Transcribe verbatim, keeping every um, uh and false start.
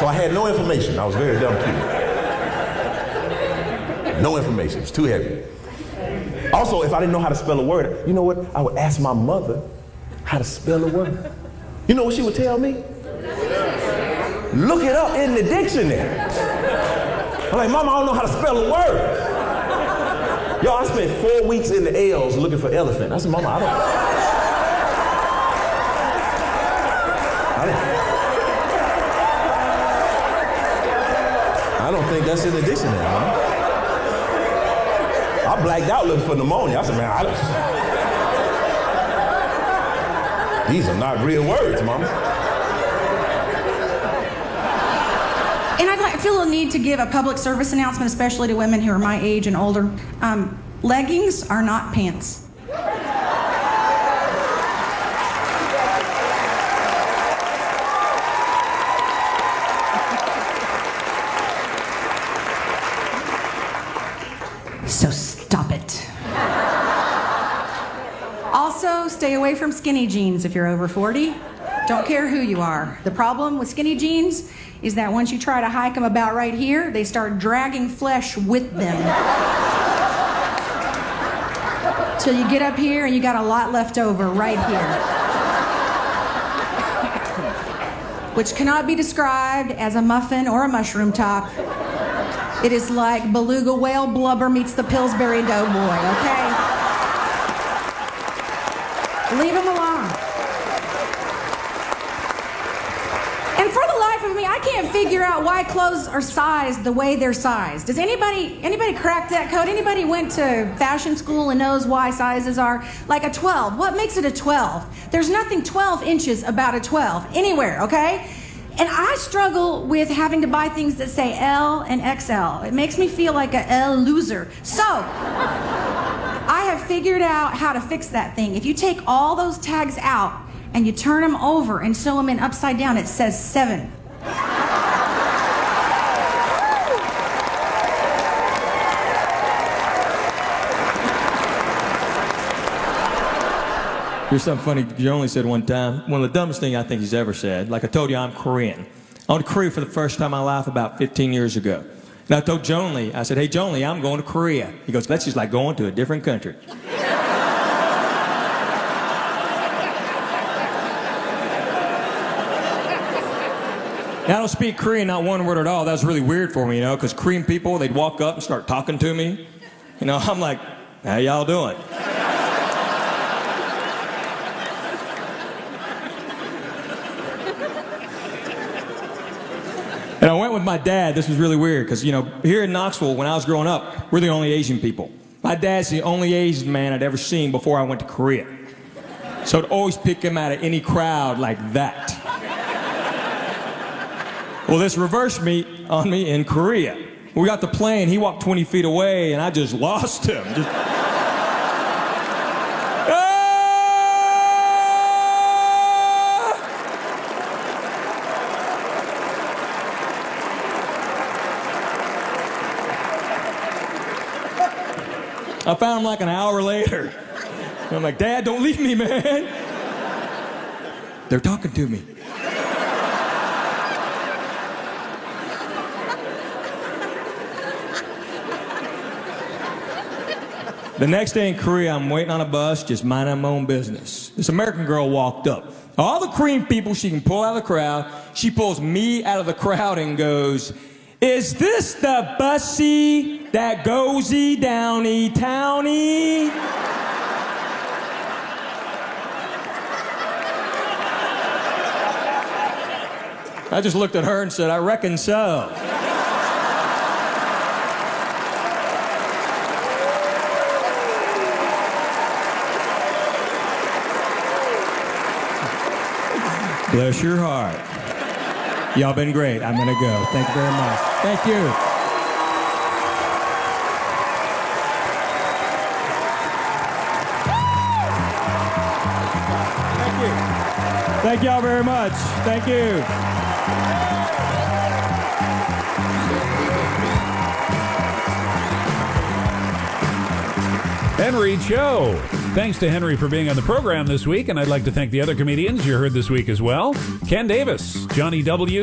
So I had no information. I was very dumb kid. No information. It's too heavy. Also, if I didn't know how to spell a word, you know what? I would ask my mother how to spell a word. You know what she would tell me? Look it up in the dictionary. I'm like, Mama, I don't know how to spell a word. Yo, I spent four weeks in the L's looking for elephant. I said, Mama, I don't. I didn't. I don't think that's in the dictionary, Mama. I blacked out looking for pneumonia. I said, man, I don't. These are not real words, Mama. And I'd like, I feel a need to give a public service announcement, especially to women who are my age and older. Um, leggings are not pants. So stop it. Also, stay away from skinny jeans if you're over forty. Don't care who you are. The problem with skinny jeans is that once you try to hike them about right here, they start dragging flesh with them. So you get up here and you got a lot left over right here. Which cannot be described as a muffin or a mushroom top. It is like beluga whale blubber meets the Pillsbury Doughboy, okay? Leave them alone. And for the life of me, I can't figure out why clothes are sized the way they're sized. Does anybody anybody crack that code? Anybody went to fashion school and knows why sizes are? Like a twelve. What makes it a twelve? There's nothing twelve inches about a twelve anywhere, okay? And I struggle with having to buy things that say L and X L. It makes me feel like a L loser. So, I have figured out how to fix that thing. If you take all those tags out and you turn them over and sew them in upside down, it says seven. Here's something funny Joan said one time. One of the dumbest things I think he's ever said. Like I told you, I'm Korean. I went to Korea for the first time in my life about fifteen years ago. And I told Joan Lee, I said, hey, Joan Lee, I'm going to Korea. He goes, that's just like going to a different country. Now, I don't speak Korean, not one word at all. That was really weird for me, you know, because Korean people, they'd walk up and start talking to me. You know, I'm like, how y'all doing? And I went with my dad. This was really weird because, you know, here in Knoxville, when I was growing up, we're the only Asian people. My dad's the only Asian man I'd ever seen before I went to Korea. So I'd always pick him out of any crowd like that. Well, this reversed me on me in Korea. We got the plane, he walked twenty feet away, and I just lost him. Just... I found him like an hour later. And I'm like, Dad, don't leave me, man. They're talking to me. The next day in Korea, I'm waiting on a bus, just minding my own business. This American girl walked up. All the Korean people she can pull out of the crowd, she pulls me out of the crowd and goes, is this the bussy that goes-y downy towny? I just looked at her and said, I reckon so. Bless your heart. Y'all been great. I'm going to go. Thank you very much. Thank you. Thank you. Thank y'all very much. Thank you. Henry Cho. Thanks to Henry for being on the program this week, and I'd like to thank the other comedians you heard this week as well. Ken Davis, Johnny W.,